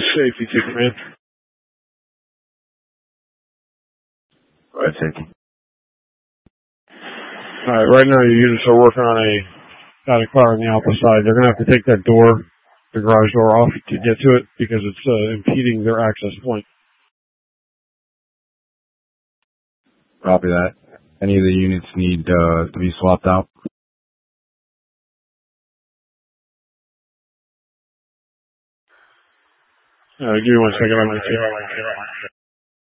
Safety to command. Go ahead, safety. Alright, right now your units are working on a static fire on the alpha side. They're going to have to take that door, the garage door off to get to it because it's impeding their access point. Copy that. Any of the units need to be swapped out? Give me 1 second.